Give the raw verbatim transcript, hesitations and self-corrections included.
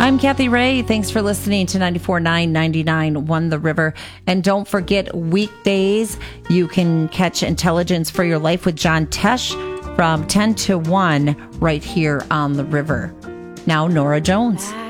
I'm Kathy Ray. Thanks for listening to ninety-four point nine, ninety-nine point one The River. And don't forget, weekdays, you can catch Intelligence for Your Life with John Tesh from ten to one right here on The River. Now, Nora Jones.